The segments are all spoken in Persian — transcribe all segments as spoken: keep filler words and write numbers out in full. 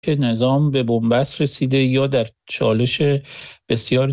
که نظام به بنبست رسیده یا در چالش بسیار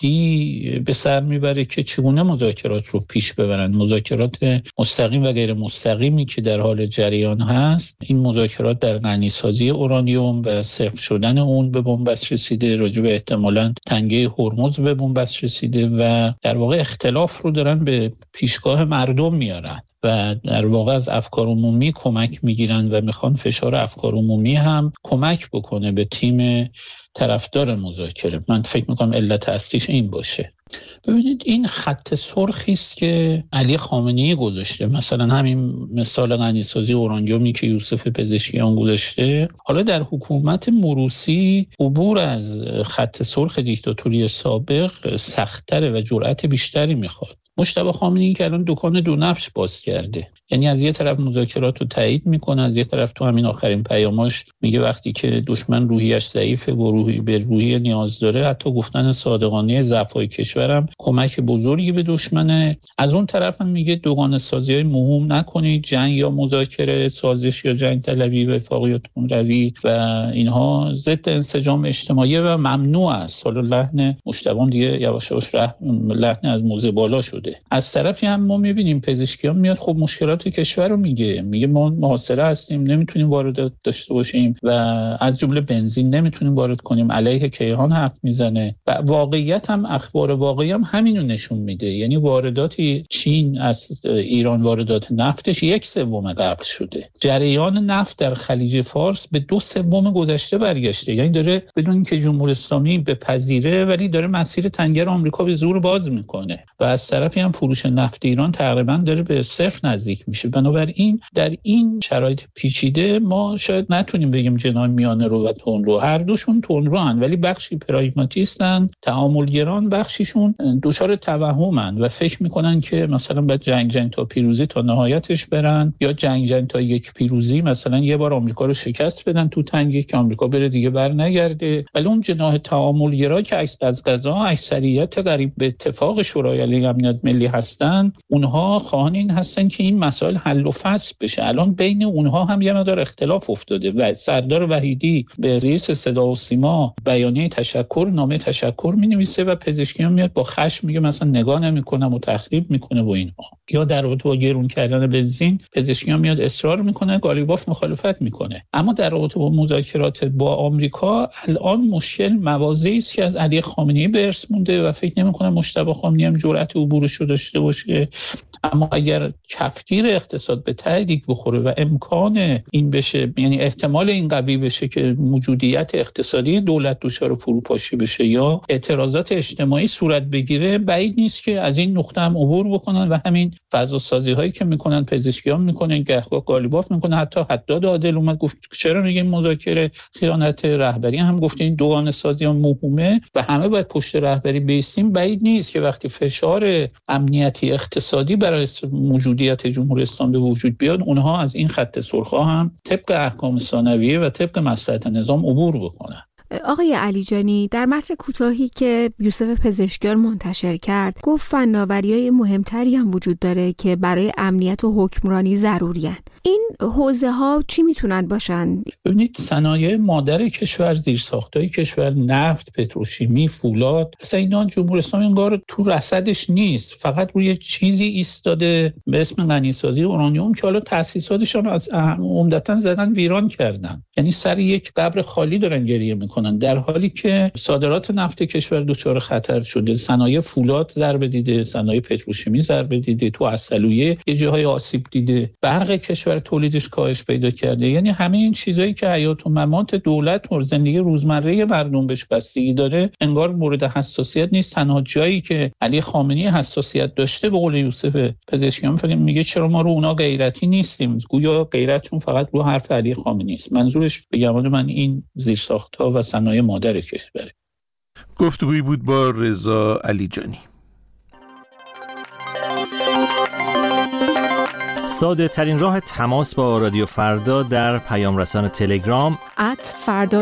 جدی به سر میبره که چگونه مذاکرات رو پیش ببرن. مذاکرات مستقیم و غیر مستقیمی که در حال جریان هست، این مذاکرات در غنیسازی اورانیوم و صفر شدن اون به بنبست رسیده، راجع به احتمالاً تنگه هرمز به بنبست رسیده و در واقع اختلاف رو دارن به پیشگاه مردم میارن و در واقع از افکار عمومی کمک میگیرن و میخوان فشار افکار عمومی هم کمک بکنه به تیم طرفدار مذاکره. من فکر میکنم علت اصلیش این باشه. ببینید این خط سرخی است که علی خامنه‌ای گذاشته، مثلا همین مثال غنیسازی اورانیومی که یوسف پزشکیان گذاشته. حالا در حکومت موروثی عبور از خط سرخ دیکتاتوری سابق سخت‌تره و جرأت بیشتری میخواد. مجتبی خامنه‌ای که الان دکان دو نفش باز کرده، یعنی از یه طرف مذاکرات رو تایید میکنه، از یه طرف تو همین آخرین پیاماش میگه وقتی که دشمن روحیش ضعیفه و روحی به روحیه نیاز داره، حتی گفتن صادقانه ضعف‌های کشورم کمک بزرگی به دشمنه. از اون طرف هم میگه دوگانه سازی‌های موهوم نکنید، جنگ یا مذاکره، سازش یا جنگ طلبی، وفاق یا تندروی و اینها ضد انسجام اجتماعی و ممنوع است. حالا لحن مجتبی دیگه یواش یواش لحن از موزه بالا شده. از طرفی هم ما میبینیم پزشکیان میاد خب مشکلات کشور رو میگه، میگه ما محاصره هستیم، نمیتونیم واردات داشته باشیم و از جمله بنزین نمیتونیم وارد کنیم، علیه کیهان حرف میزنه و واقعیت هم اخبار واقعی هم همینو نشون میده. یعنی وارداتی چین از ایران، واردات نفتش یک سوم قبل شده. جریان نفت در خلیج فارس به دو سوم گذشته برگشته، یعنی داره بدون اینکه جمهوری اسلامی بپذیره ولی داره مسیر تنگر آمریکا به زور باز میکنه و از طرفی هم فروش نفت ایران تقریبا داره به صفر نزدیک میشه. بنابراین در این شرایط پیچیده ما شاید نتونیم بگیم جناح میانه رو و تندرو، هر دوشون تندروان، ولی بخشی پراگماتیستن، تعاملگران، بخشیشون دچار توهمن و فکر میکنن که مثلا باید جنگ جنگ تا پیروزی تا نهایتش برن یا جنگ جنگ تا یک پیروزی، مثلا یه بار آمریکا رو شکست بدن تو تنگی که آمریکا بره دیگه بر نگرده. ولی اون جناح تعاملگرا که از قضا اکثریت قریب به اتفاق شورای عالی امنیت ملی هستن، اونها خواهان این هستن که این مسائل حل و فصل بشه. الان بین اونها هم یه مقدار اختلاف افتاده و سردار وحیدی به رئیس صدا و سیما بیانیه تشکر، نامه تشکر می‌نویسه و پزشکیان میاد با خشم میگه مثلا نگاه نمی‌کنم و تخریب میکنه و اینها. یا در رابطه با گرون کردن بنزین پزشکیان میاد اصرار میکنه، گالیباف مخالفت میکنه. اما در رابطه با مذاکرات با آمریکا الان مشکل مواضعی است که از علی خامنه‌ای به ارث مونده و فکر نمی‌کنم مجتبی خامنه‌ای هم جرأت عبورش رو داشته باشه. اما اگر کفگیر اقتصاد به ته دیگ بخوره و امکان این بشه، یعنی احتمال این قوی بشه که موجودیت اقتصادی دولت دچار فروپاشی بشه یا اعتراضات اجتماعی صورت بگیره، بعید نیست که از این نقطه هم عبور بکنن و همین فضاسازی هایی که میکنن پزشکیان میکنن، گهگاه گالیباف میکنن. حتی حداد عادل اومد گفت چرا میگیم مذاکره خیانت رهبری، هم گفت این دوگانه سازی هم موهومه و همه باید پشت رهبری بیستیم. بعید نیست که وقتی فشار امنیتی اقتصادی برای موجودیت جمهوری اسلامی به وجود بیاد، اونها از این خط سرخ‌ها هم طبق احکام ثانویه و طبق مصلحت نظام عبور بکنن. آقای علیجانی، در متن کوتاهی که یوسف پزشکیان منتشر کرد گفت فناوری‌های مهمتری هم وجود داره که برای امنیت و حکمرانی ضروری‌اند. این حوزه ها چی میتونن باشن؟ ببینید صنایع مادر کشور، زیرساخت‌های کشور، نفت، پتروشیمی، فولاد، اصلا اینا جمهوری اسلامی انگار تو رصدش نیست، فقط روی چیزی ایستاده به اسم غنیسازی اورانیوم که حالا تأسیساتشون از عمدتاً زدن ویران کردن. یعنی سر یک قبر خالی دارن گریه میکنن، در حالی که صادرات نفت کشور دچار خطر شده، صنایع فولاد ضربه دیده، صنایع پتروشیمی ضربه دیده، تو عسلویه یه جاهای آسیب دیده، برق کشور تولیدش کاهش پیدا کرده. یعنی همه این چیزایی که حیات و ممات دولت و زندگی روزمره مردم بهش بستگی داره انگار مورد حساسیت نیست. تنها جایی که علی خامنه‌ای حساسیت داشته به قول یوسف پزشکیان فکر میگه چرا ما رو اونا غیرتی نیستیم، گویا غیرتشون فقط رو حرف علی خامنه‌ای است. منظورش به گمان من این زیرساخت‌ها و صنایع مادر کشوره. گفتگویی بود با رضا علیجانی. ساده ترین راه تماس با رادیو فردا در پیام رسان تلگرام ات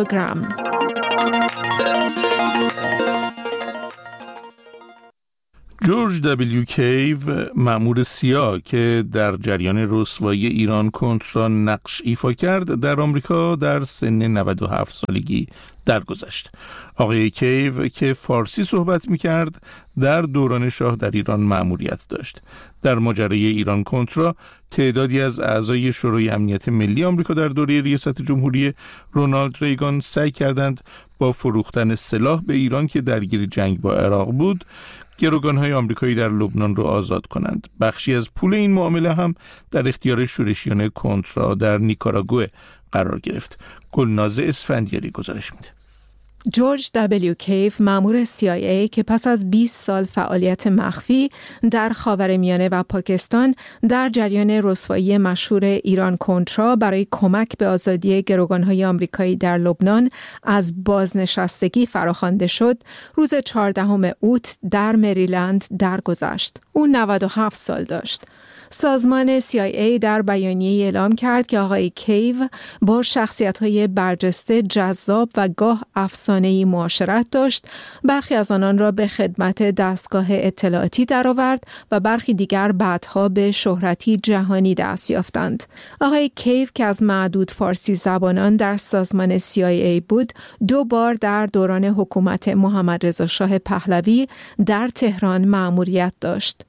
فرداگرام. جورج دبلیو کیو، مأمور سیا که در جریان رسوایی ایران کنترا نقش ایفا کرد، در آمریکا در سن نود و هفت سالگی درگذشت. آقای کیو که فارسی صحبت می‌کرد، در دوران شاه در ایران مأموریت داشت. در ماجرای ایران کنترا، تعدادی از اعضای شورای امنیت ملی آمریکا در دوره ریاست جمهوری رونالد ریگان سعی کردند با فروختن سلاح به ایران که درگیر جنگ با عراق بود، گروگان‌های آمریکایی در لبنان را آزاد کنند. بخشی از پول این معامله هم در اختیار شورشیان کنترا در نیکاراگوئه قرار گرفت. گلناز اسفندیاری گزارش میده. جورج دبلیو کیف، مأمور سی آی ای که پس از بیست سال فعالیت مخفی در خاورمیانه و پاکستان در جریان رسوایی مشهور ایران کنترا برای کمک به آزادی گروگان‌های آمریکایی در لبنان از بازنشستگی فراخوانده شد، روز چهاردهم اوت در مریلند درگذشت. او نود و هفت سال داشت. سازمان سی آی ای در بیانیه اعلام کرد که آقای کیو با شخصیت‌های برجسته، جذاب و گاه افسانه‌ای معاشرت داشت. برخی از آنان را به خدمت دستگاه اطلاعاتی درآورد و برخی دیگر بعدها به شهرتی جهانی دست یافتند. آقای کیو که از معدود فارسی زبانان در سازمان سی آی ای بود، دو بار در دوران حکومت محمد رضا شاه پهلوی در تهران مأموریت داشت.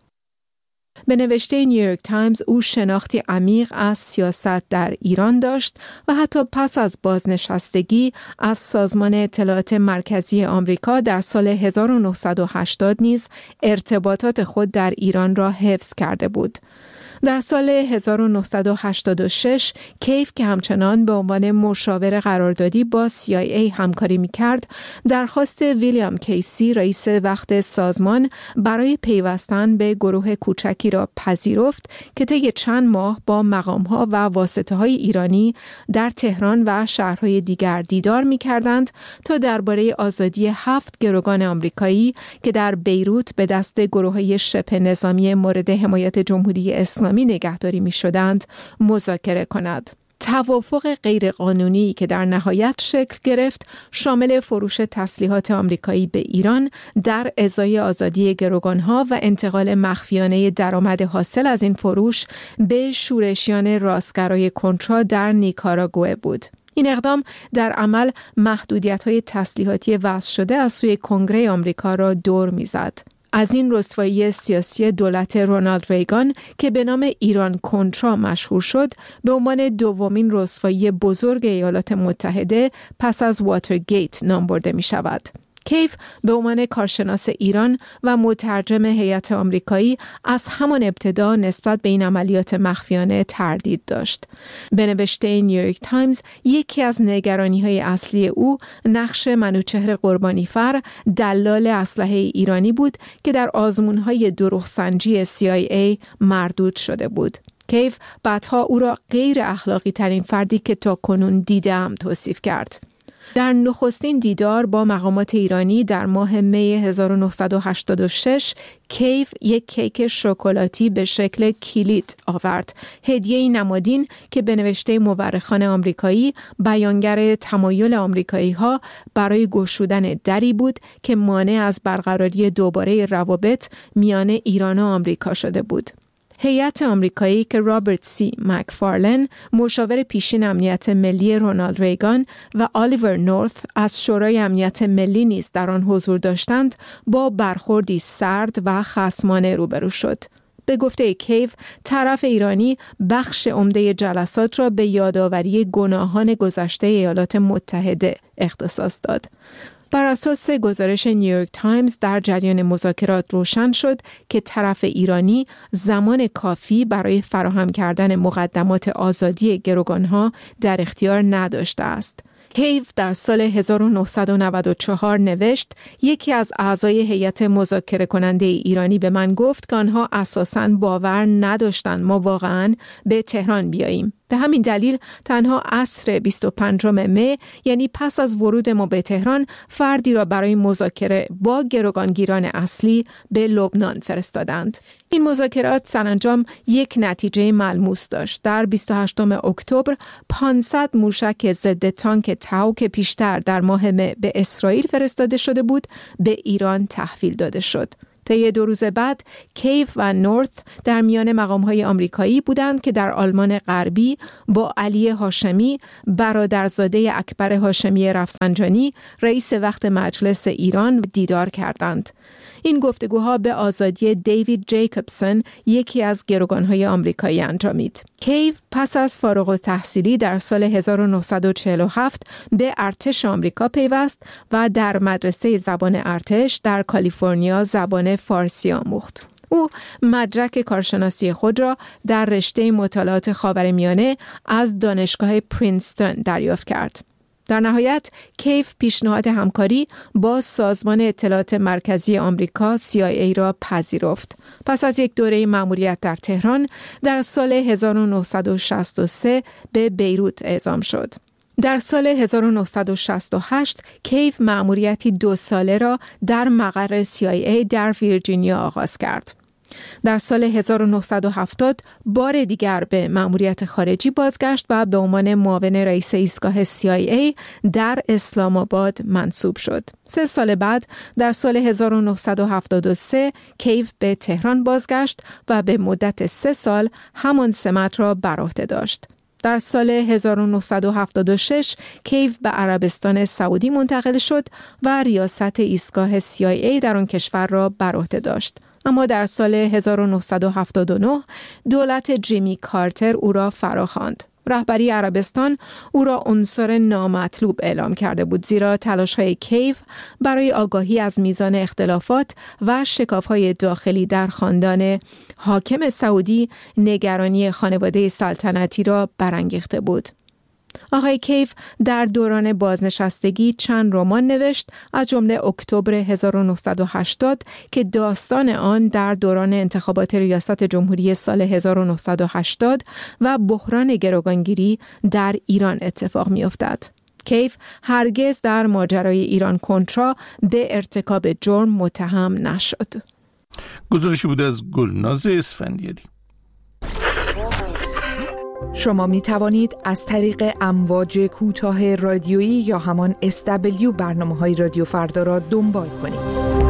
به نوشته نیویورک تایمز، او شناختی عمیق از سیاست در ایران داشت و حتی پس از بازنشستگی از سازمان اطلاعات مرکزی آمریکا در سال هزار و نهصد و هشتاد نیز ارتباطات خود در ایران را حفظ کرده بود. در سال هزار و نهصد و هشتاد و شش کیف که همچنان به عنوان مشاور قراردادی با سی آی ای همکاری می‌کرد، درخواست ویلیام کیسی رئیس وقت سازمان برای پیوستن به گروه کوچکی را پذیرفت که طی چند ماه با مقام‌ها و واسطه‌های ایرانی در تهران و شهرهای دیگر دیدار می‌کردند تا درباره آزادی هفت گروگان آمریکایی که در بیروت به دست گروه‌های شبه نظامی مورد حمایت جمهوری اسلامی نگهداری می شدند مذاکره کند. توافق غیرقانونی که در نهایت شکل گرفت شامل فروش تسلیحات آمریکایی به ایران در ازای آزادی گروگانها و انتقال مخفیانه درآمد حاصل از این فروش به شورشیان راستگرای کنترا در نیکاراگوئه بود. این اقدام در عمل محدودیت‌های تسلیحاتی وضع شده از سوی کنگره آمریکا را دور می‌زد. از این رسوایی سیاسی دولت رونالد ریگان که به نام ایران کنترا مشهور شد، به عنوان دومین رسوایی بزرگ ایالات متحده پس از واترگیت نام برده می شود. کیف به عنوان کارشناس ایران و مترجم هیئت آمریکایی از همان ابتدا نسبت به این عملیات مخفیانه تردید داشت. به نوشته نیویورک تایمز، یکی از نگرانی‌های اصلی او نقش منوچهر قربانیفر، دلال اسلحه ایرانی بود که در آزمون‌های دروغسنجی سی آی ای مردود شده بود. کیف بعدها او را غیر اخلاقی ترین فردی که تا کنون دیدم توصیف کرد. در نخستین دیدار با مقامات ایرانی در ماه می هزار و نهصد و هشتاد و شش، کیف یک کیک شکلاتی به شکل کلید آورد، هدیه نمادین که به نوشته مورخان آمریکایی بیانگر تمایل آمریکایی‌ها برای گشودن دری بود که مانع از برقراری دوباره روابط میان ایران و آمریکا شده بود. هیئت آمریکایی که رابرت سی مکفارلن، مشاور پیشین امنیت ملی رونالد ریگان و آلیور نورث از شورای امنیت ملی نیز در آن حضور داشتند، با برخوردی سرد و خصمانه روبرو شد. به گفته کیف، طرف ایرانی بخش عمده جلسات را به یادآوری گناهان گذشته ایالات متحده اختصاص داد. بر اساس گزارش نیویورک تایمز، در جریان مذاکرات روشن شد که طرف ایرانی زمان کافی برای فراهم کردن مقدمات آزادی گروگانها در اختیار نداشته است. کیف در سال هزار و نهصد و نود و چهار نوشت: یکی از اعضای هیئت مذاکره کننده ایرانی به من گفت که آنها اساساً باور نداشتند ما واقعاً به تهران بیاییم. به همین دلیل تنها عصر بیست و پنجم می، یعنی پس از ورود ما به تهران، فردی را برای مذاکره با گروگانگیران اصلی به لبنان فرستادند. این مذاکرات سرانجام یک نتیجه ملموس داشت. در بیست و هشتم اکتبر پانصد موشک ضد تانک تاو که پیشتر در ماه می به اسرائیل فرستاده شده بود، به ایران تحویل داده شد. طی دو روز بعد کیو و نورث در میان مقام‌های آمریکایی بودند که در آلمان غربی با علی هاشمی برادرزاده اکبر هاشمی رفسنجانی رئیس وقت مجلس ایران دیدار کردند. این گفتگوها به آزادی دیوید جیکوبسون، یکی از گروگان‌های آمریکایی انجامید. کیو پس از فارغ التحصیلی در سال هزار و نهصد و چهل و هفت به ارتش آمریکا پیوست و در مدرسه زبان ارتش در کالیفرنیا زبان فارسی آموخت. او مدرک کارشناسی خود را در رشته مطالعات خاورمیانه از دانشگاه پرینستون دریافت کرد. در نهایت کیو پیشنهاد همکاری با سازمان اطلاعات مرکزی آمریکا سی آی ای را پذیرفت. پس از یک دوره مأموریت در تهران در سال هزار و نهصد و شصت و سه به بیروت اعزام شد. در سال هزار و نهصد و شصت و هشت کیو مأموریتی دو ساله را در مقر سی آی ای در ویرجینیا آغاز کرد. در سال هزار و نهصد و هفتاد بار دیگر به مأموریت خارجی بازگشت و به عنوان معاون رئیس ایستگاه سی آی ای در اسلام آباد منصوب شد. سه سال بعد در سال هزار و نهصد و هفتاد و سه کیو به تهران بازگشت و به مدت سه سال همان سمت را بر عهده داشت. در سال هزار و نهصد و هفتاد و شش کیو به عربستان سعودی منتقل شد و ریاست ایستگاه سی آی ای در آن کشور را بر عهده داشت. اما در سال هزار و نهصد و هفتاد و نه دولت جیمی کارتر او را فراخواند. رهبری عربستان او را عنصر نامطلوب اعلام کرده بود، زیرا تلاش‌های کیو برای آگاهی از میزان اختلافات و شکاف‌های داخلی در خاندان حاکم سعودی نگرانی خانواده سلطنتی را برانگیخته بود. آقای کیو در دوران بازنشستگی چند رمان نوشت، از جمله اکتبر هزار و نهصد و هشتاد که داستان آن در دوران انتخابات ریاست جمهوری سال هزار و نهصد و هشتاد و بحران گروگانگیری در ایران اتفاق می‌افتد. کیو هرگز در ماجرای ایران کنترا به ارتکاب جرم متهم نشد. گزارشی بود از گلناز اسفندیاری. شما می توانید از طریق امواج کوتاه رادیویی یا همان اس دبلیو برنامه‌های رادیو فردا را دنبال کنید.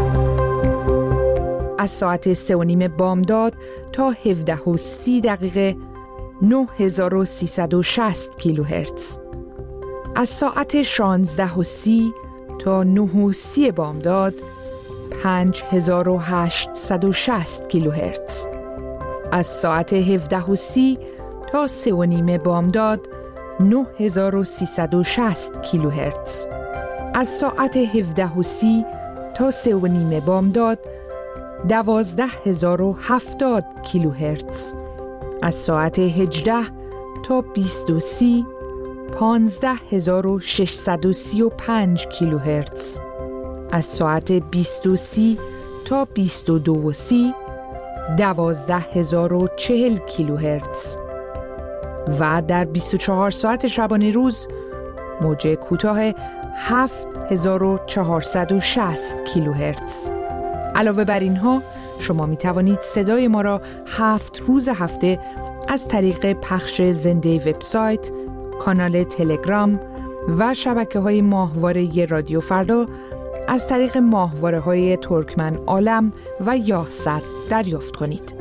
از ساعت سه و نیم بامداد تا هفده و سی دقیقه نه هزار و سیصد و شصت کیلوهرتز. از ساعت شانزده و سی تا نه و سی بامداد پنج هزار و هشتصد و شصت کیلوهرتز. از ساعت هفده و سی تا سه و نیم بامداد نه هزار و سیصد و شصت کیلوهرتز. از ساعت هفده و سی تا سه و نیم بامداد دوازده هزار و هفتاد کیلوهرتز. از ساعت هجده تا بیست و سی پانزده هزار و ششصد و سی و پنج کیلوهرتز. از ساعت بیست و سی تا بیست و دو و سی دوازده هزار و چهل کیلوهرتز. و در بیست و چهار ساعت شبانه روز موج کوتاه هفت هزار و چهارصد و شصت کیلوهرتز. علاوه بر اینها شما می توانید صدای ما را هفت روز هفته از طریق پخش زنده وبسایت، کانال تلگرام و شبکه‌های ماهواره رادیو فردا از طریق ماهواره‌های ترکمن عالم و یاهصد دریافت کنید.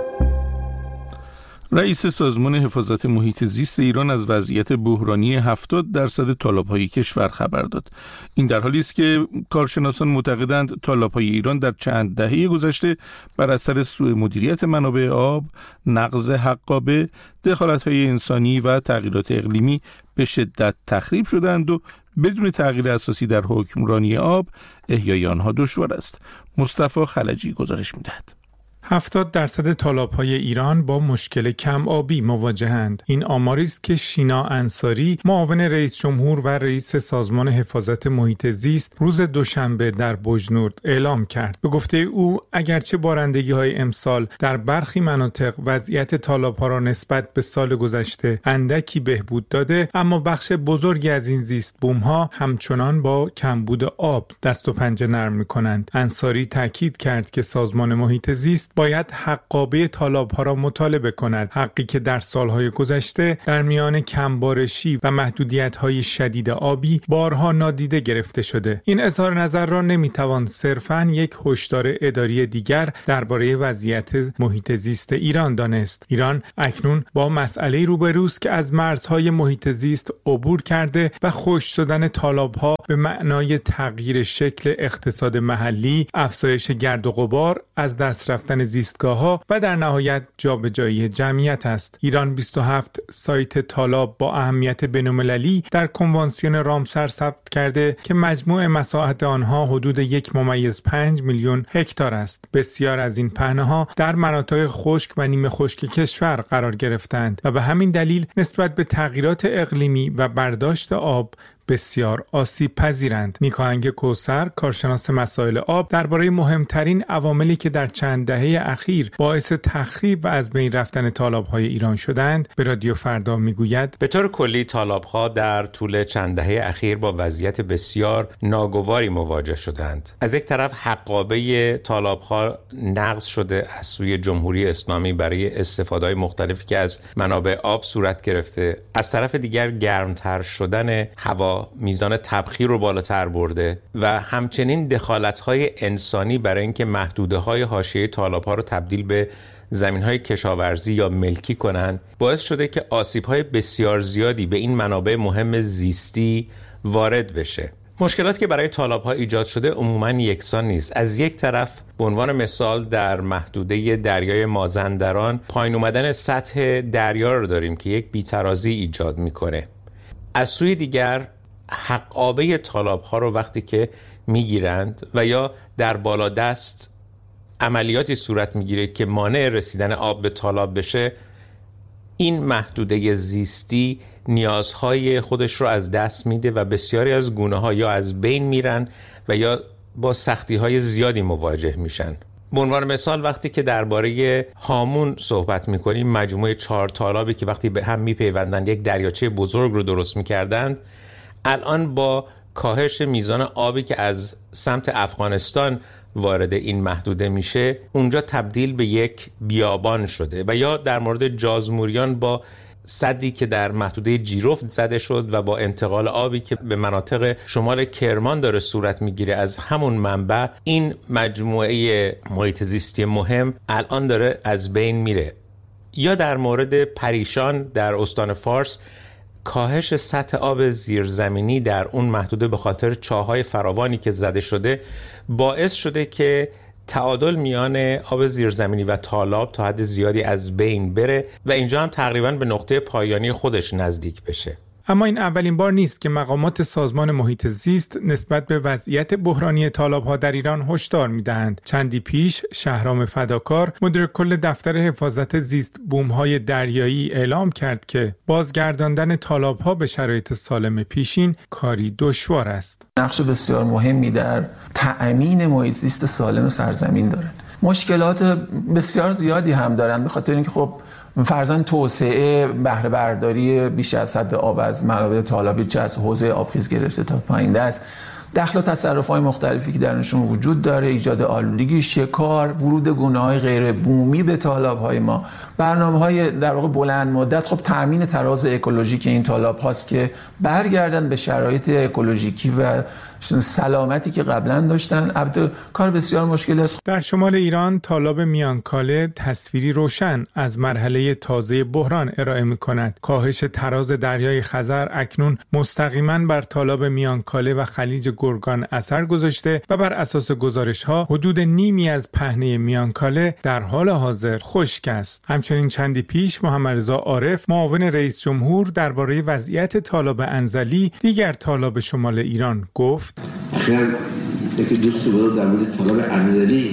رئیس سازمان حفاظت محیط زیست ایران از وضعیت بحرانی هفتاد درصد تالاب‌های کشور خبر داد. این در حالی است که کارشناسان معتقدند تالاب‌های ایران در چند دهه گذشته بر اثر سوء مدیریت منابع آب، نقض حقابه، دخالت‌های انسانی و تغییرات اقلیمی به شدت تخریب شدند و بدون تغییر اساسی در حکمرانی آب احیای آنها دشوار است. مصطفی خلجی گزارش می‌دهد. هفتاد درصد تالاب‌های ایران با مشکل کم آبی مواجهند. این آماری است که شینا انصاری، معاون رئیس جمهور و رئیس سازمان حفاظت محیط زیست، روز دوشنبه در بجنورد اعلام کرد. به گفته او، اگرچه بارندگی‌های امسال در برخی مناطق وضعیت تالاب‌ها را نسبت به سال گذشته اندکی بهبود داده، اما بخش بزرگی از این زیست بوم‌ها همچنان با کمبود آب دست و پنجه نرم می‌کنند. انصاری تاکید کرد که سازمان محیط زیست باید حقابه طالاب‌ها را مطالبه کند، حقی که در سالهای گذشته در میان کمبارشی و محدودیت‌های شدید آبی بارها نادیده گرفته شده. این اظهار نظر را نمیتوان صرفاً یک هشدار اداری دیگر درباره وضعیت محیط زیست ایران دانست. ایران اکنون با مسئله روبروست که از مرزهای محیط زیست عبور کرده و خشک شدن طالاب‌ها به معنای تغییر شکل اقتصاد محلی، افزایش گرد و غبار، از دست رفتن زیستگاه‌ها و در نهایت جابجایی جمعیت است. ایران بیست و هفت سایت طالاب با اهمیت بین‌المللی در کنوانسیون رامسر ثبت کرده که مجموع مساحت آنها حدود یک ممیز پنج میلیون هکتار است. بسیار از این پهنه‌ها در مناطق خشک و نیمه خشک کشور قرار گرفتند و به همین دلیل نسبت به تغییرات اقلیمی و برداشت آب بسیار آسیب پذیرند. نیکاهنگ کوثر، کارشناس مسائل آب، درباره مهمترین عواملی که در چند دهه اخیر باعث تخریب و از بین رفتن طالاب‌های ایران شدند به رادیو فردا میگوید: به طور کلی طالاب‌ها در طول چند دهه اخیر با وضعیت بسیار ناگواری مواجه شدند. از یک طرف حقابه طالاب‌ها نقض شده از سوی جمهوری اسلامی برای استفاده‌های مختلفی که از منابع آب صورت گرفته. از طرف دیگر گرمتر شدن هوا میزان تبخیر رو بالاتر برده و همچنین دخالت‌های انسانی برای اینکه محدوده‌های حاشیه طالاب‌ها رو تبدیل به زمین‌های کشاورزی یا ملکی کنن باعث شده که آسیب‌های بسیار زیادی به این منابع مهم زیستی وارد بشه. مشکلاتی که برای طالاب‌ها ایجاد شده عموماً یکسان نیست. از یک طرف به عنوان مثال در محدوده دریای مازندران پایین اومدن سطح دریا رو داریم که یک بی‌ترازی ایجاد می‌کنه. از سوی دیگر حقابه طالاب‌ها رو وقتی که میگیرند و یا در بالادست عملیاتی صورت میگیره که مانع رسیدن آب به طالاب بشه، این محدوده زیستی نیازهای خودش رو از دست میده و بسیاری از گونه‌ها یا از بین میرن و یا با سختی‌های زیادی مواجه میشن. به عنوان مثال وقتی که درباره هامون صحبت میکنیم، مجموعه چهار طالابی که وقتی به هم میپیوندند یک دریاچه بزرگ رو درست میکردند، الان با کاهش میزان آبی که از سمت افغانستان وارد این محدوده میشه اونجا تبدیل به یک بیابان شده. و یا در مورد جازموریان با سدی که در محدوده جیرفت زده شد و با انتقال آبی که به مناطق شمال کرمان داره صورت میگیره از همون منبع، این مجموعه محیط زیستی مهم الان داره از بین میره. یا در مورد پریشان در استان فارس، کاهش سطح آب زیرزمینی در اون محدوده به خاطر چاه‌های فراوانی که زده شده باعث شده که تعادل میان آب زیرزمینی و طالاب تا حد زیادی از بین بره و اینجا هم تقریباً به نقطه پایانی خودش نزدیک بشه. اما این اولین بار نیست که مقامات سازمان محیط زیست نسبت به وضعیت بحرانی طالاب‌ها در ایران هشدار می‌دهند. چندی پیش شهرام فداکار، مدیر کل دفتر حفاظت زیست بوم‌های دریایی، اعلام کرد که بازگرداندن طالاب‌ها به شرایط سالم پیشین کاری دشوار است. نقش بسیار مهمی در تأمین محیط زیست سالم سرزمین دارند. مشکلات بسیار زیادی هم دارند به خاطر اینکه خب فرضاً توسعه بهره برداری بیش از حد آب از منابع طالابی چه از حوزه آبخیز گرفته تا پایین دست، دخل و تصرف‌های مختلفی که درشون وجود داره، ایجاد آلودگی، شکار، ورود گونه‌های غیر بومی به طالاب‌های ما، برنامه‌های در واقع بلند مدت، خب تامین تراز اکولوژیک این طالاب هاست که برگردن به شرایط اکولوژیکی و سلامتی که قبلا داشتن. البته کار بسیار مشکل است. در شمال ایران طالاب میانکاله تصویری روشن از مرحله تازه بحران ارائه می‌کند. کاهش تراز دریای خزر اکنون مستقیما بر طالاب میانکاله و خلیج گرگان اثر گذاشته و بر اساس گزارش‌ها حدود نیمی از پهنه میانکاله در حال حاضر خشک است. همچنین چندی پیش محمد رضا عارف، معاون رئیس جمهور، درباره وضعیت طالاب انزلی، دیگر طالاب شمال ایران گفت: اخیراً یکی دوست بود در مورد طالاب انزلی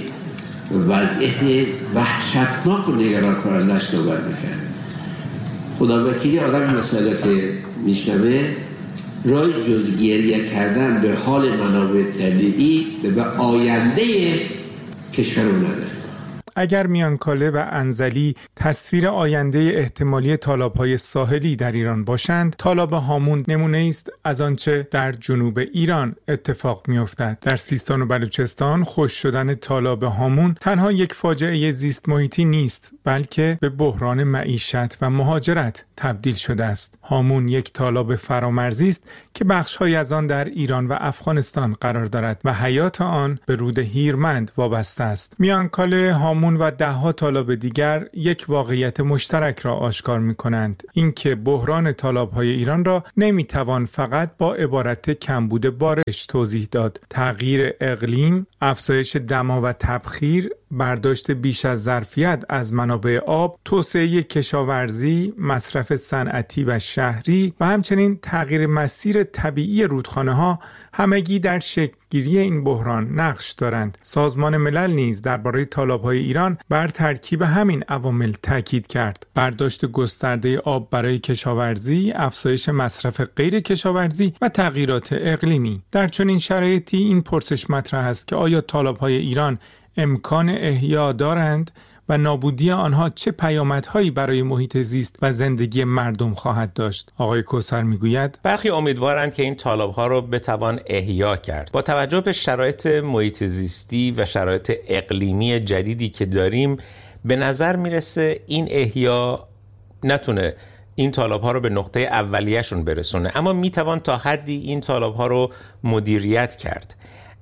وضعیت وحشتناک و نگران کننده‌اش صحبت می‌کرد. خدا وکیلی آدم مسئله که میشنوه رای جز گریه کردن به حال منابع طبیعی و به آینده کشور نداره. اگر میانکاله و انزلی تصویر آینده احتمالی تالاب‌های ساحلی در ایران باشند، تالاب هامون نمونه است از آنچه در جنوب ایران اتفاق می‌افتد. در سیستان و بلوچستان خشک شدن تالاب هامون تنها یک فاجعه زیست محیطی نیست، بلکه به بحران معیشت و مهاجرت تبدیل شده است. هامون یک تالاب فرامرزی است که بخش‌هایی از آن در ایران و افغانستان قرار دارد و حیات آن به رود هیرمند وابسته است. میانکاله، هامون و ده‌ها تالاب دیگر یک واقعیت مشترک را آشکار می‌کنند، اینکه بحران تالاب‌های ایران را نمی‌توان فقط با عبارت کمبود بارش توضیح داد. تغییر اقلیم، افزایش دما و تبخیر، برداشت بیش از ظرفیت از منابع آب، توسعه کشاورزی، مصرف صنعتی و شهری و همچنین تغییر مسیر طبیعی رودخانه‌ها همگی در شکل‌گیری این بحران نقش دارند. سازمان ملل نیز درباره تالاب‌های ایران بر ترکیب همین عوامل تاکید کرد. برداشت گسترده آب برای کشاورزی، افزایش مصرف غیر کشاورزی و تغییرات اقلیمی. در چنین شرایطی این پرسش مطرح است که آیا تالاب‌های ایران امکان احیا دارند و نابودی آنها چه پیامدهایی برای محیط زیست و زندگی مردم خواهد داشت؟ آقای کوثر میگوید برخی امیدوارند که این تالاب‌ها را بتوان احیا کرد. با توجه به شرایط محیط زیستی و شرایط اقلیمی جدیدی که داریم، به نظر میرسه این احیا نتونه این تالاب‌ها رو به نقطه اولیه‌شون برسونه، اما میتوان تا حدی این تالاب‌ها رو مدیریت کرد.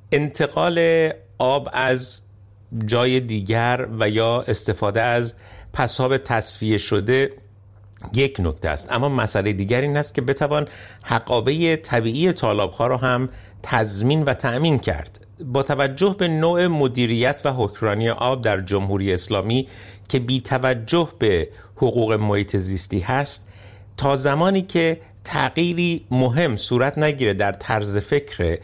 انتقال آب از جای دیگر و یا استفاده از پساب تصفیه شده یک نکته است، اما مسئله دیگر این است که بتوان حقابه طبیعی تالاب‌ها رو هم تضمین و تأمین کرد. با توجه به نوع مدیریت و حکمرانی آب در جمهوری اسلامی که بی توجه به حقوق محیط زیستی هست، تا زمانی که تغییری مهم صورت نگیره در طرز فکر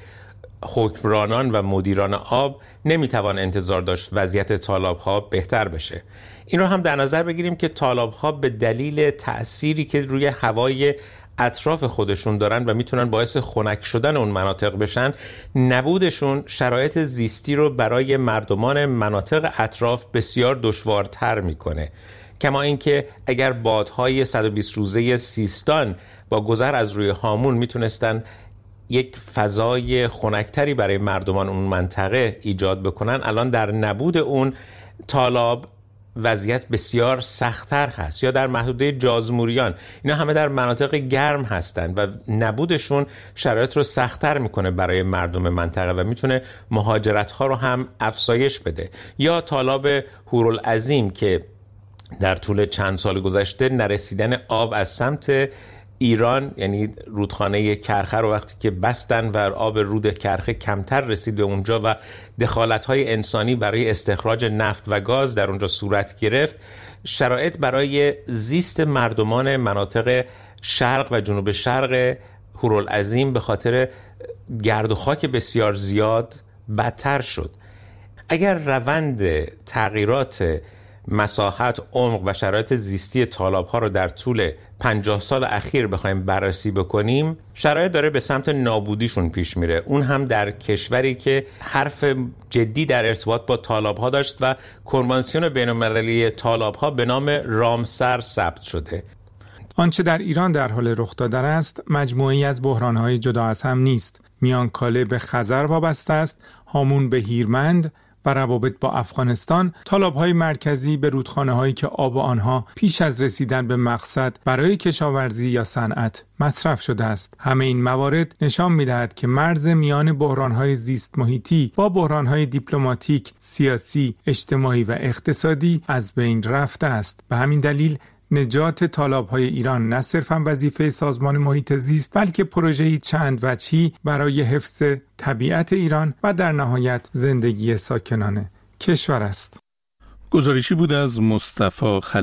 حکمرانان و مدیران آب، نمیتوان انتظار داشت وضعیت تالاب‌ها بهتر بشه. این رو هم در نظر بگیریم که تالاب‌ها به دلیل تأثیری که روی هوای اطراف خودشون دارن و میتونن باعث خنک شدن اون مناطق بشن، نبودشون شرایط زیستی رو برای مردمان مناطق اطراف بسیار دشوارتر میکنه. کما اینکه اگر بادهای صد و بیست روزه سیستان با گذر از روی هامون میتونستن یک فضای خنکتری برای مردمان اون منطقه ایجاد بکنن، الان در نبود اون تالاب وضعیت بسیار سخت‌تر هست. یا در محدوده جازموریان، اینا همه در مناطق گرم هستند و نبودشون شرایط رو سخت‌تر میکنه برای مردم منطقه و میتونه مهاجرت‌ها رو هم افزایش بده. یا تالاب هورالعظیم که در طول چند سال گذشته نرسیدن آب از سمت ایران، یعنی رودخانه کرخه رو وقتی که بستن و آب رود کرخه کمتر رسید به اونجا و دخالت‌های انسانی برای استخراج نفت و گاز در اونجا صورت گرفت، شرایط برای زیست مردمان مناطق شرق و جنوب شرق هورالعظیم به خاطر گرد و خاک بسیار زیاد بدتر شد. اگر روند تغییرات مساحت، عمق و شرایط زیستی تالاب‌ها رو در طول پنجاه سال اخیر بخوایم بررسی بکنیم، شرایط داره به سمت نابودیشون پیش میره، اون هم در کشوری که حرف جدی در ارتباط با تالاب‌ها داشت و کنوانسیون بین‌المللی تالاب‌ها به نام رامسر ثبت شده. آنچه در ایران در حال رخ داده است مجموعه‌ای از بحران‌های جدا از هم نیست. میانکاله به خزر وابسته است، هامون به هیرمند و روابط با افغانستان، تالاب‌های مرکزی به رودخانه‌هایی که آب آنها پیش از رسیدن به مقصد برای کشاورزی یا صنعت مصرف شده است. همه این موارد نشان می‌دهد که مرز میان بحران‌های زیست محیطی با بحران‌های دیپلماتیک، سیاسی، اجتماعی و اقتصادی از بین رفته است. به همین دلیل نجات تالاب‌های ایران نه صرفاً وظیفه سازمان محیط زیست، بلکه پروژه‌ای چند وجهی برای حفظ طبیعت ایران و در نهایت زندگی ساکنان کشور است. گزارشی بود از مصطفی خلجی.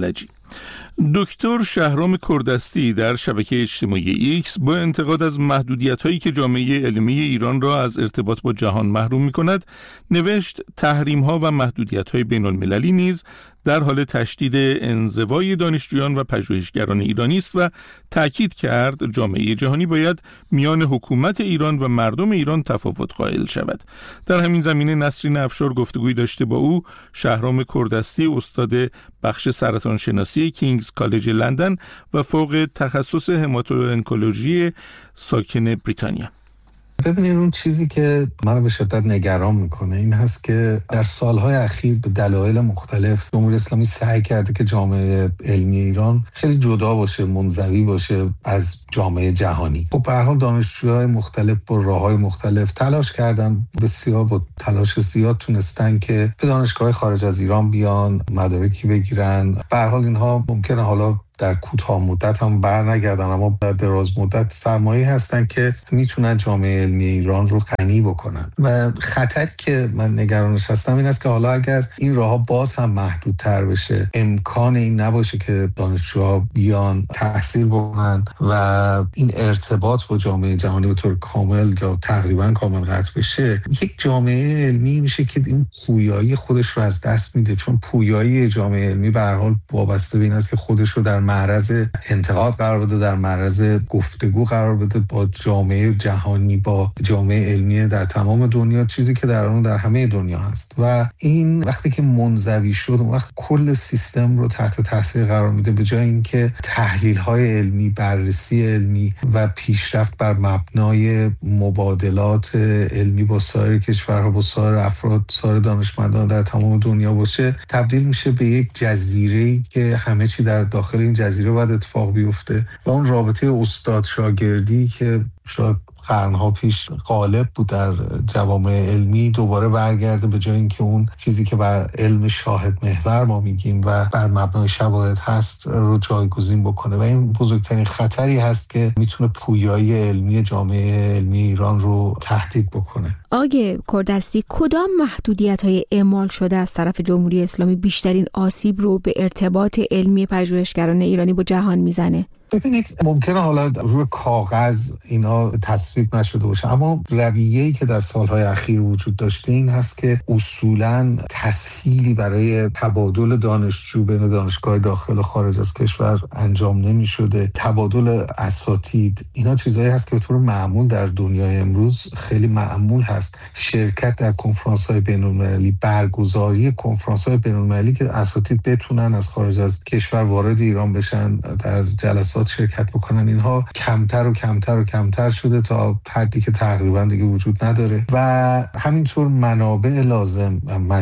دکتر شهرام کردستی در شبکه اجتماعی ایکس با انتقاد از محدودیت‌هایی که جامعه علمی ایران را از ارتباط با جهان محروم می‌کند، نوشت تحریم‌ها و محدودیت‌های بین‌المللی نیز در حال تشدید انزوای دانشجویان و پژوهشگران ایرانی است و تأکید کرد جامعه جهانی باید میان حکومت ایران و مردم ایران تفاوت قائل شود. در همین زمینه نسرین افشار گفتگویی داشته با او. شهرام کردستی استاد بخش سرطان شناسی کینگز کالج لندن و فوق تخصص هماتو-انکولوژی ساکن بریتانیا. ببینید اون چیزی که منو به شدت نگران میکنه این هست که در سالهای اخیر به دلایل مختلف جمهوری اسلامی سعی کرده که جامعه علمی ایران خیلی جدا باشه، منزوی باشه از جامعه جهانی. خب به هر حال دانشجوهای مختلف با راههای مختلف تلاش کردن، بسیار با تلاش زیاد تونستن که به دانشگاه خارج از ایران بیان، مدارکی بگیرن. به هر حال اینها ممکنه حالا در کوتاه مدت هم بر نگردن، اما در دراز مدت سرمایه هستن که میتونن جامعه علمی ایران رو غنی بکنن. و خطری که من نگرانش هستم این است که حالا اگر این راهها باز هم محدودتر بشه، امکان این نباشه که دانشجوها بیان تحصیل بکنن و این ارتباط با جامعه جهانی به طور کامل یا تقریبا کامل قطع بشه، یک جامعه علمی میشه که این پویایی خودش رو از دست میده. چون پویایی جامعه علمی به هر حال وابسته به این است که خودش رو در معرض انتقاد قرار بده، در معرض گفتگو قرار بده با جامعه جهانی، با جامعه علمی در تمام دنیا، چیزی که در اون در همه دنیا هست. و این وقتی که منزوی شد، وقت کل سیستم رو تحت تاثیر قرار میده، به جای اینکه تحلیل‌های علمی، بررسی علمی و پیشرفت بر مبنای مبادلات علمی با سایر کشورها، با سایر افراد، سایر دانشمندان در تمام دنیا باشه، تبدیل میشه به یک جزیره‌ای که همه چی در داخل این جزیره باید اتفاق بیفته و اون رابطه استاد شاگردی که شاید قرنها پیش غالب بود در جوامع علمی دوباره برگرده، به جای اینکه اون چیزی که بر علم شاهد محور ما میگیم و بر مبنای شواهد هست رو جایگزین بکنه. و این بزرگترین خطری هست که میتونه پویایی علمی جامعه علمی ایران رو تهدید بکنه. آقای کردستی، کدام محدودیت‌های اعمال شده از طرف جمهوری اسلامی بیشترین آسیب رو به ارتباط علمی پژوهشگران ایرانی با جهان میزنه؟ ببینید ممکنه حالا روی کاغذ اینا تصویب نشده باشه، اما رویه‌ای که در سالهای اخیر وجود داشته این هست که اصولاً تسهیلی برای تبادل دانشجو بین دانشگاه داخل و خارج از کشور انجام نمی شده. تبادل اساتید، اینا چیزایی هست که به طور معمول در دنیای امروز خیلی معمول هست. شرکت در کنفرانس‌های بین‌المللی، برگزاری کنفرانس‌های بین‌المللی که اساتید بتونن از خارج از کشور وارد ایران بشن، در جلسات شرکت بکنن، اینها کمتر و کمتر و کمتر شده تا حدی که تقریبا دیگه وجود نداره. و همینطور منابع لازم،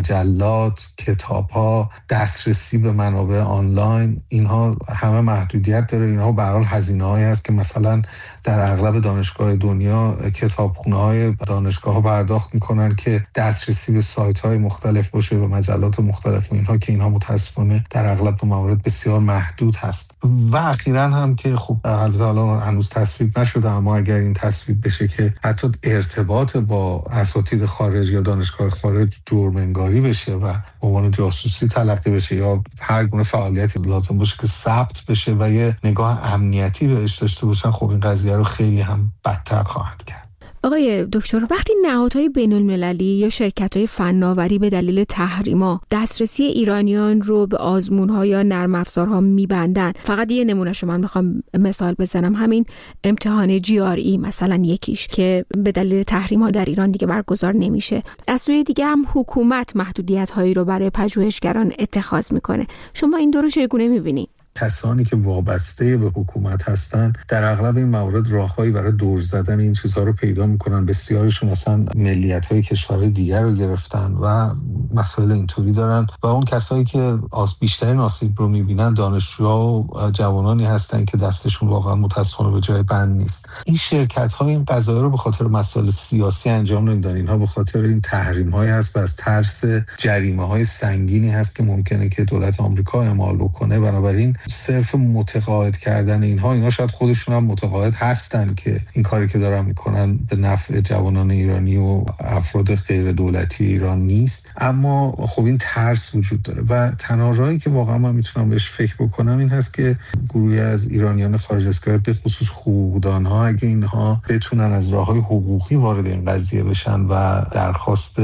مجلات، کتاب‌ها، دسترسی به منابع آنلاین، اینها همه محدودیت داره. اینها به هر حال هزینه‌هایی هست که مثلا در اغلب دانشگاه دنیا کتابخونه‌های دانشگاه‌ها پرداخت می‌کنن که دسترسی به سایت‌های مختلف باشه و مجلات مختلف و اینها، که اینها متأسفانه در اغلب موارد بسیار محدود هست. و اخیراً هم که خب البته حالا هنوز تصویب نشده، اما اگر این تصویب بشه که حتی ارتباط با اساتید خارج یا دانشگاه خارج جرم انگاری بشه و به عنوان جاسوسی تلقی بشه یا هر گونه فعالیتی لازم باشه که ثبت بشه و یه نگاه امنیتی بهش داشته باشن، خب این قضیه رو خیلی هم بدتر خواهد کرد. آقای دکتر، وقتی نهادهای بین‌المللی یا شرکت‌های فناوری به دلیل تحریما دسترسی ایرانیان رو به آزمون‌ها یا نرم افزارها می‌بندن، فقط یه نمونهشو من می‌خوام مثال بزنم، همین امتحان جی آر ای مثلا یکیش که به دلیل تحریم‌ها در ایران دیگه برگزار نمیشه. از سوی دیگه هم حکومت محدودیت‌هایی رو برای پژوهشگران اتخاذ می‌کنه. شما این دو رو چگونه می‌بینید؟ کسانی که وابسته به حکومت هستن در اغلب این موارد راههایی برای دور زدن این چیزها رو پیدا میکنن. بسیاریشون اصلا ملیت‌های کشورهای دیگر رو گرفتن و مسائل اینطوری دارن. و اون کسایی که آس بیشترین آسیب رو میبینن دانشجوها و جوانانی هستن که دستشون واقعا متاسفانه به جای بند نیست. این شرکت‌ها این قضایا رو به خاطر مسائل سیاسی انجام نمیدن. اینها به خاطر این تحریم‌های هست و از ترس جریمه‌های سنگینی هست که ممکنه که دولت آمریکا اعمال بکنه. بنابراین صرف متقاعد کردن اینها اینها شاید خودشون هم متقاعد هستن که این کاری که دارن میکنن به نفع جوانان ایرانی و افراد غیر دولتی ایران نیست، اما خب این ترس وجود داره و تنها راهی که واقعا من میتونم بهش فکر بکنم این هست که گروهی از ایرانیان خارج از کشور، به خصوص حقوقدانها، اگه اینها بتونن از راههای حقوقی وارد این قضیه بشن و درخواست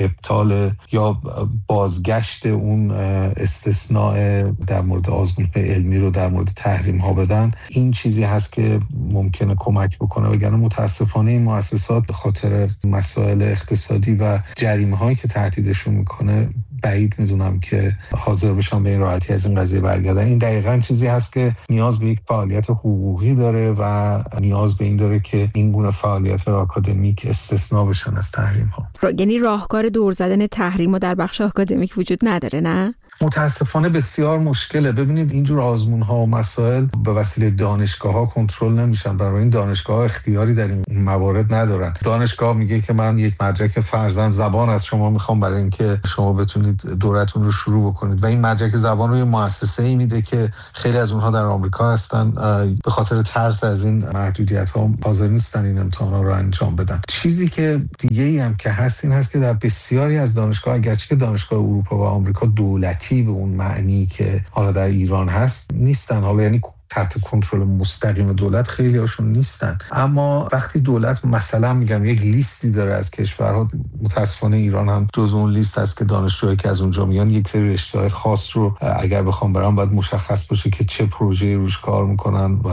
ابطال یا بازگشت اون استثناء در مورد آزمون‌های علمی رو در مورد تحریم ها بدن، این چیزی هست که ممکنه کمک بکنه. وگرنه متاسفانه این مؤسسات به خاطر مسائل اقتصادی و جریمه هایی که تهدیدشون میکنه بعید میدونم که حاضر بشن به این راحتی از این قضیه برگردن. این دقیقاً چیزی هست که نیاز به یک فعالیت حقوقی داره و نیاز به این داره که این گونه فعالیت آکادمیک استثناء بشن از تحریم ها. یعنی راهکار دور زدن تحریم در بخش آکادمیک وجود نداره، نه؟ متاسفانه بسیار مشکله. ببینید اینجور آزمون ها و مسائل به وسیله دانشگاه ها کنترل نمیشن، برای این دانشگاه ها اختیاری در این موارد ندارن. دانشگاه میگه که من یک مدرک فرضاً زبان از شما میخوام برای اینکه شما بتونید دورتون رو شروع بکنید و این مدرک زبان رو یه مؤسسه ای میده که خیلی از اونها در آمریکا هستن، به خاطر ترس از این محدودیت ها حاضر نیستن این امتحانا رو انجام بدن. چیزی که دیگه ای هم که هست این هست که در بسیاری از دانشگاه، اگرچه که دانشگاه اروپا و آمریکا دولتی به اون معنی که حالا در ایران هست نیستن، حالا یعنی تحت کنترل مستقیم دولت خیلی هاشون نیستن، اما وقتی دولت مثلا میگم یک لیستی داره از کشورها، متاسفانه ایران هم جز اون لیست هست که دانشجوهایی که از اونجا میان یک سری رشته‌های خاص رو اگر بخوام برام باید مشخص باشه که چه پروژه‌ای روش کار میکنن و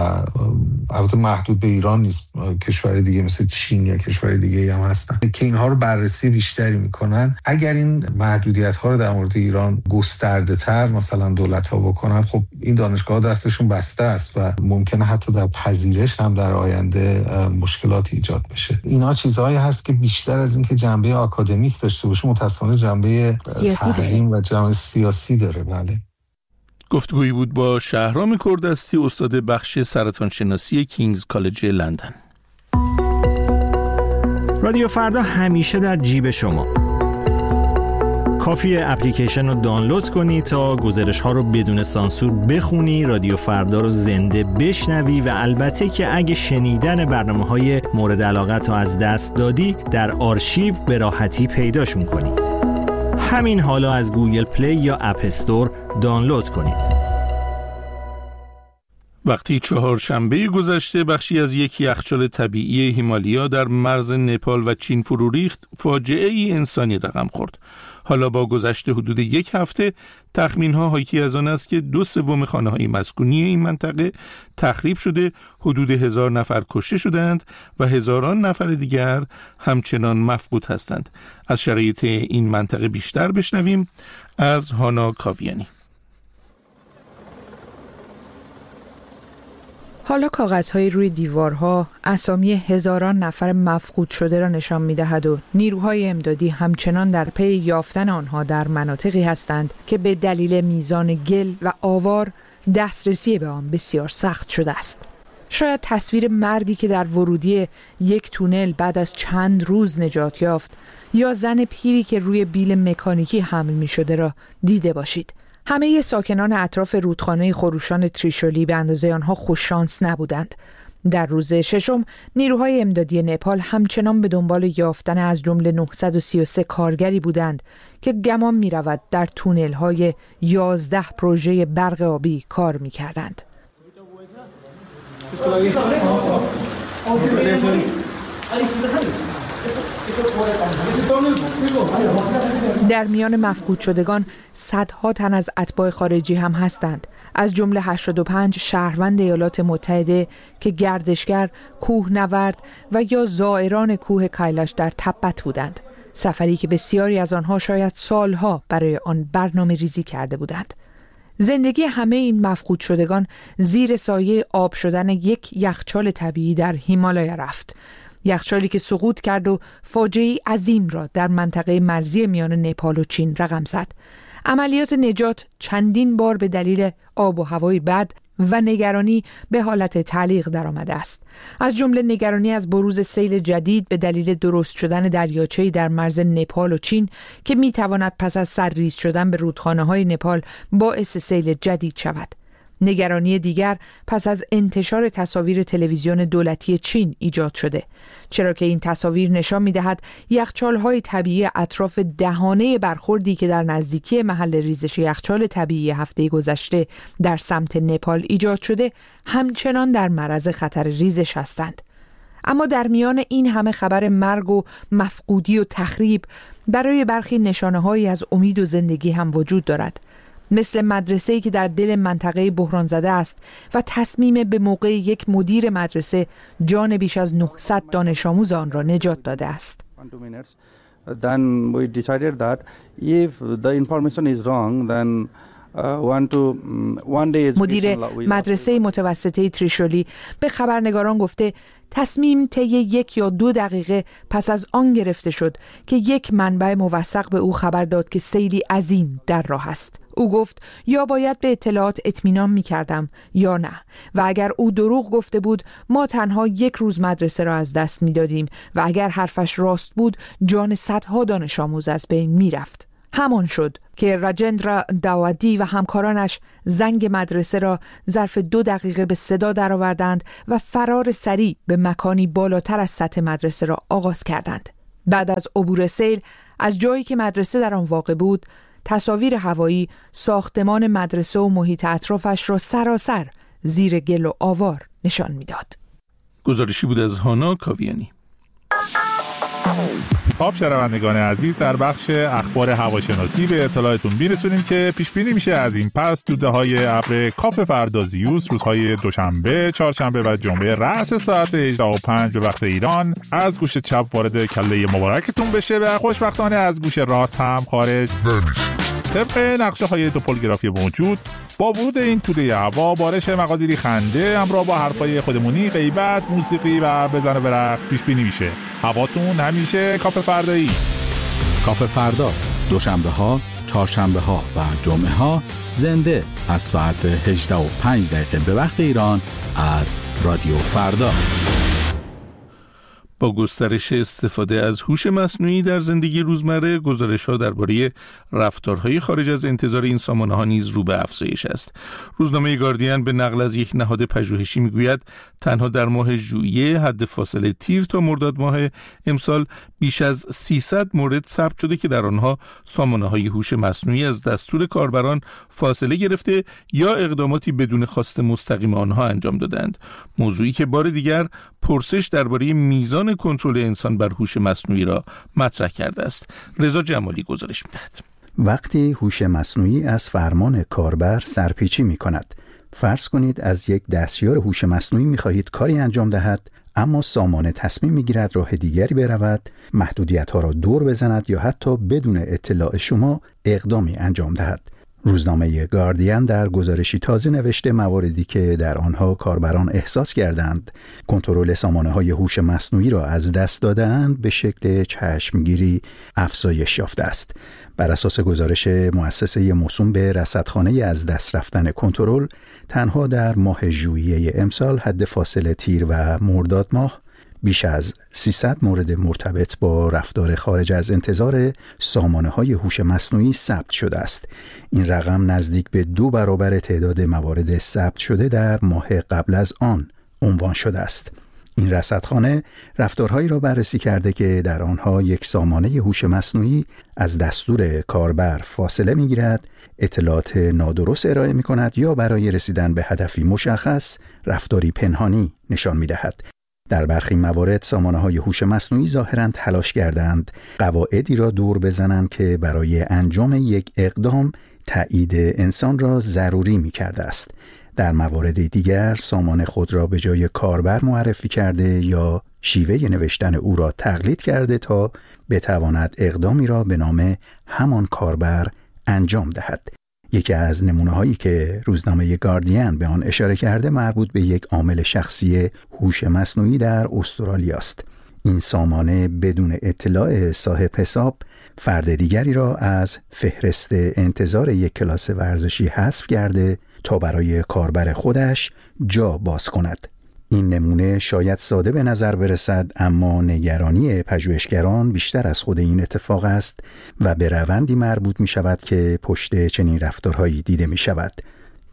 البته محدود به ایران نیست، کشور دیگه مثل چین یا کشور دیگه هم هستن که اینها رو بررسی بیشتری میکنن. اگر این محدودیت ها رو در مورد ایران گسترده تر مثلا دولت ها بکنن، خب این دانشگاه دستشون بسته است و ممکنه حتی در پذیرش هم در آینده مشکلاتی ایجاد بشه. اینا چیزهایی هست که بیشتر از اینکه جنبه آکادمیک داشته باشه متأسفانه جنبه تحریم و جنبه سیاسی داره. بله. گفتگویی بود با شهرام کردستی، استاد بخش سرطان شناسی کینگز کالج لندن. رادیو فردا همیشه در جیب شما. کافیه اپلیکیشن رو دانلود کنی تا گزارش ها رو بدون سانسور بخونی، رادیو فردا رو زنده بشنوی و البته که اگه شنیدن برنامه های مورد علاقت رو از دست دادی در آرشیو به راحتی پیداشون کنی. همین حالا از گوگل پلی یا اپ استور دانلود کنید. وقتی چهارشنبه گذشته بخشی از یک یخچال طبیعی هیمالیا در مرز نپال و چین فرو ریخت، فاجعه ای انسانی رقم خورد. حالا با گذشت حدود یک هفته تخمین‌ها حاکی از آن است که دو سوم خانه‌های مسکونی این منطقه تخریب شده، حدود هزار نفر کشته شدند و هزاران نفر دیگر همچنان مفقود هستند. از شرایط این منطقه بیشتر بشنویم از هانا کاویانی. حالا کاغذهای روی دیوارها اسامی هزاران نفر مفقود شده را نشان می‌دهد و نیروهای امدادی همچنان در پی یافتن آنها در مناطقی هستند که به دلیل میزان گل و آوار دسترسی به آن بسیار سخت شده است. شاید تصویر مردی که در ورودی یک تونل بعد از چند روز نجات یافت یا زن پیری که روی بیل مکانیکی حمل می‌شده را دیده باشید. همه ساکنان اطراف رودخانه خروشان تریشولی به اندازه آنها خوششانس نبودند. در روز ششم نیروهای امدادی نپال همچنان به دنبال یافتن از جمله نهصد و سی و سه کارگری بودند که گمان می رود در تونل‌های یازده پروژه برق آبی کار می کردند. در میان مفقود شدگان صدها تن از اتباع خارجی هم هستند، از جمله هشتاد و پنج شهروند ایالات متحده که گردشگر، کوهنورد و یا زائران کوه کایلاش در تبت بودند، سفری که بسیاری از آنها شاید سالها برای آن برنامه ریزی کرده بودند. زندگی همه این مفقود شدگان زیر سایه آب شدن یک یخچال طبیعی در هیمالایا رفت، یخچالی که سقوط کرد و فاجعه‌ای عظیم را در منطقه مرزی میان نپال و چین رقم زد. عملیات نجات چندین بار به دلیل آب و هوای بد و نگرانی به حالت تعلیق درآمده است، از جمله نگرانی از بروز سیل جدید به دلیل درست شدن دریاچه‌ای در مرز نپال و چین که می‌تواند پس از سرریز شدن به رودخانه‌های نپال باعث سیل جدید شود. نگرانی دیگر پس از انتشار تصاویر تلویزیون دولتی چین ایجاد شده، چرا که این تصاویر نشان می‌دهد یخچال‌های طبیعی اطراف دهانه برخوردی که در نزدیکی محل ریزش یخچال طبیعی هفته گذشته در سمت نپال ایجاد شده همچنان در معرض خطر ریزش هستند. اما در میان این همه خبر مرگ و مفقودی و تخریب، برای برخی نشانه‌هایی از امید و زندگی هم وجود دارد، مثل مدرسه‌ای که در دل منطقه بحران زده است و تصمیم به موقع یک مدیر مدرسه جان بیش از نهصد دانش آموز آن را نجات داده است. Then we decided that if the information is wrong, then مدیر مدرسه متوسطه تریشولی به خبرنگاران گفته تصمیم طی یک یا دو دقیقه پس از آن گرفته شد که یک منبع موثق به او خبر داد که سیلی عظیم در راه است. او گفت یا باید به اطلاعات اطمینان می کردم یا نه، و اگر او دروغ گفته بود ما تنها یک روز مدرسه را از دست می دادیم و اگر حرفش راست بود جان صدها دانش آموز از بین می رفت. همان شد که راجندرا داوادی و همکارانش زنگ مدرسه را ظرف دو دقیقه به صدا درآوردند و فرار سریع به مکانی بالاتر از سطح مدرسه را آغاز کردند. بعد از عبور سیل از جایی که مدرسه در آن واقع بود، تصاویر هوایی ساختمان مدرسه و محیط اطرافش را سراسر زیر گل و آوار نشان می‌داد. گزارشی بود از هانا کاویانی. خب شنوندگان عزیز، در بخش اخبار هواشناسی به اطلاعتون میرسونیم که پیش بینی میشه از این پس دوده‌های ابر کاف فردا زیوس روزهای دوشنبه، چهارشنبه و جمعه رأس ساعت هجده و پنج به وقت ایران از گوش چپ وارد کله مبارکتون بشه و خوشبختانه از گوش راست هم خارج نمیشه. طبق نقشه های توپولوگرافی موجود، با ورود این توده هوا بارش مقادیری خنده همراه با حرفای خودمونی، غیبت، موسیقی و بزن و برقص پیش بینی میشه. هواتون همیشه کاف فردایی. کاف فردا دوشنبه ها، چهارشنبه ها و جمعه ها زنده از ساعت هجده و پنج دقیقه به وقت ایران از رادیو فردا. با گسترش استفاده از هوش مصنوعی در زندگی روزمره، گزارش‌ها درباره رفتارهای خارج از انتظار این سامانه‌ها نیز رو به افزایش است. روزنامه گاردین به نقل از یک نهاد پژوهشی میگوید تنها در ماه ژوئیه حد فاصله تیر تا مرداد ماه امسال بیش از سیصد مورد ثبت شده که در آنها سامانه‌های هوش مصنوعی از دستور کاربران فاصله گرفته یا اقداماتی بدون خواست مستقیم آنها انجام دادند. موضوعی که بار دیگر پرسش درباره میزان کنترل انسان بر هوش مصنوعی را مطرح کرده است. رضا جمالی گزارش می‌دهد. وقتی هوش مصنوعی از فرمان کاربر سرپیچی می‌کند، فرض کنید از یک دستیار هوش مصنوعی می‌خواهید کاری انجام دهد، اما سامانه تصمیم می‌گیرد راه دیگری برود، محدودیت‌ها را دور بزند یا حتی بدون اطلاع شما اقدامی انجام دهد. روزنامه گاردین در گزارشی تازه نوشته مواردی که در آنها کاربران احساس کردند کنترل سامانه‌های هوش مصنوعی را از دست دادند به شکل چشمگیری افزایش یافته است. بر اساس گزارش مؤسسه موسوم به رصدخانه از دست رفتن کنترل، تنها در ماه ژوئیه امسال حد فاصله تیر و مرداد ماه بیش از سیصد مورد مرتبط با رفتار خارج از انتظار سامانه‌های هوش مصنوعی ثبت شده است. این رقم نزدیک به دو برابر تعداد موارد ثبت شده در ماه قبل از آن عنوان شده است. این رصدخانه رفتارهایی را بررسی کرده که در آنها یک سامانه هوش مصنوعی از دستور کاربر فاصله می‌گیرد، اطلاعات نادرست ارائه می‌کند یا برای رسیدن به هدفی مشخص رفتاری پنهانی نشان می‌دهد. در برخی موارد سامانه‌های هوش مصنوعی ظاهراً تلاش کردند قواعدی را دور بزنند که برای انجام یک اقدام تایید انسان را ضروری می‌کرده است. در موارد دیگر سامان خود را به جای کاربر معرفی کرده یا شیوه نوشتن او را تقلید کرده تا بتواند اقدامی را به نام همان کاربر انجام دهد. یکی از نمونه‌هایی که روزنامه گاردین به آن اشاره کرده مربوط به یک عامل شخصی هوش مصنوعی در استرالیا است. این سامانه بدون اطلاع صاحب حساب فرد دیگری را از فهرست انتظار یک کلاس ورزشی حذف کرده تا برای کاربر خودش جا باز کند. این نمونه شاید ساده به نظر برسد، اما نگرانی پژوهشگران بیشتر از خود این اتفاق است و به روندی مربوط می شود که پشت چنین رفتارهایی دیده می شود.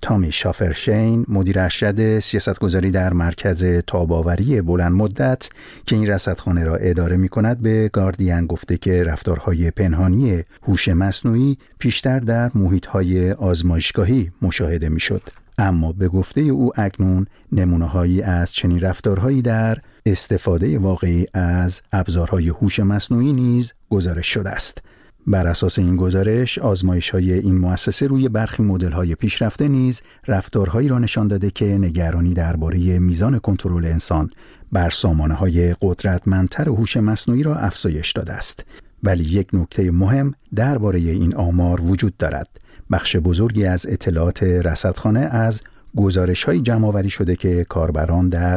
تامی شافرشین، مدیر ارشد سیاستگذاری در مرکز تاب‌آوری بلند مدت که این رصدخانه را اداره می‌کند، به گاردین گفته که رفتارهای پنهانی هوش مصنوعی پیشتر در محیط‌های آزمایشگاهی مشاهده می‌شد. اما به گفته او اکنون نمونه‌هایی از چنین رفتارهایی در استفاده واقعی از ابزارهای هوش مصنوعی نیز گزارش شده است. بر اساس این گزارش، آزمایش‌های این مؤسسه روی برخی مدل‌های پیشرفته نیز رفتارهایی را نشان داده که نگرانی درباره میزان کنترل انسان بر سامانه‌های قدرتمندتر هوش مصنوعی را افزایش داده است. ولی یک نکته مهم درباره این آمار وجود دارد. بخش بزرگی از اطلاعات رصدخانه از گزارش‌های جمع‌آوری شده که کاربران در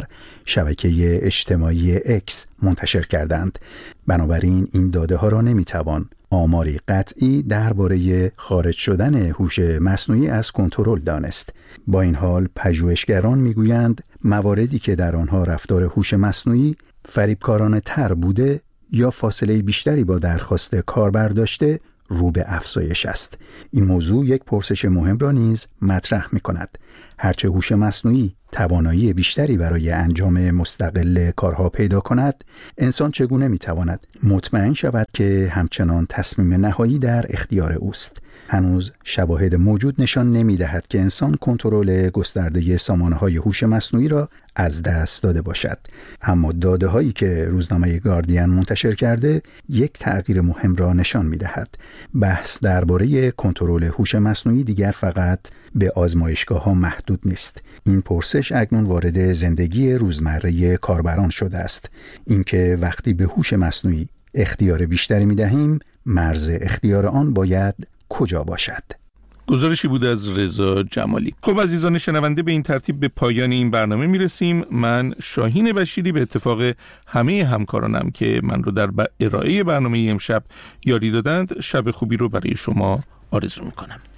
شبکه اجتماعی اکس منتشر کردند. بنابراین این داده‌ها را نمی‌توان آماری قطعی درباره خارج شدن هوش مصنوعی از کنترل دانست. با این حال پژوهشگران می‌گویند مواردی که در آنها رفتار هوش مصنوعی فریبکارانه تر بوده یا فاصله بیشتری با درخواست کاربر داشته رو به افزایش است. این موضوع یک پرسش مهم را نیز مطرح می‌کند. هرچه هوش مصنوعی توانایی بیشتری برای انجام مستقل کارها پیدا کند، انسان چگونه می‌تواند مطمئن شود که همچنان تصمیم نهایی در اختیار اوست؟ هنوز شواهد موجود نشان نمی‌دهد که انسان کنترل گسترده سامانه‌های هوش مصنوعی را از دست داده باشد. اما داده‌هایی که روزنامه گاردین منتشر کرده یک تغییر مهم را نشان می‌دهد. بحث درباره کنترل هوش مصنوعی دیگر فقط به آزمایشگاه‌ها محدود نیست. این پرسش اکنون وارد زندگی روزمره کاربران شده است. اینکه وقتی به هوش مصنوعی اختیار بیشتری می‌دهیم، مرز اختیار آن باید کجا باشد؟ گزارشی بود از رضا جمالی. خب عزیزان شنونده، به این ترتیب به پایان این برنامه میرسیم. من شاهین بشیری به اتفاق همه همکارانم که من رو در ارائه برنامه امشب یاری دادند، شب خوبی رو برای شما آرزو میکنم.